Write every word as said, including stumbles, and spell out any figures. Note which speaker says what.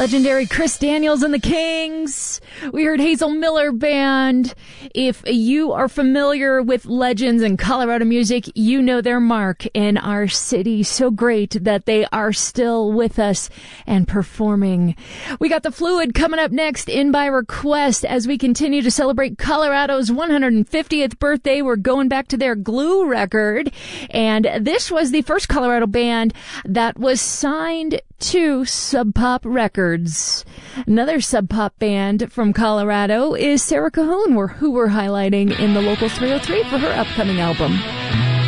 Speaker 1: Legendary Chris Daniels and the Kings. We heard Hazel Miller Band. If you are familiar with legends in Colorado music, you know their mark in our city. So great that they are still with us and performing. We got The Fluid coming up next in by request as we continue to celebrate Colorado's one hundred fiftieth birthday. We're going back to their Glue record. And this was the first Colorado band that was signed to Sub Pop Records. Another Sub Pop band from Colorado is Sarah Cahoon, who we're highlighting in the Local three oh three for her upcoming album.